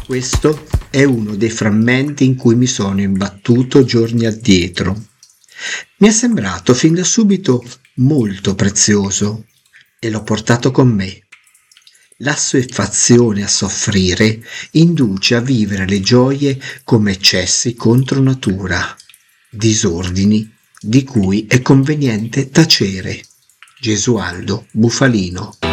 Questo è uno dei frammenti in cui mi sono imbattuto giorni addietro. Mi è sembrato fin da subito molto prezioso e l'ho portato con me. L'assuefazione a soffrire induce a vivere le gioie come eccessi contro natura, disordini di cui è conveniente tacere. Gesualdo Bufalino.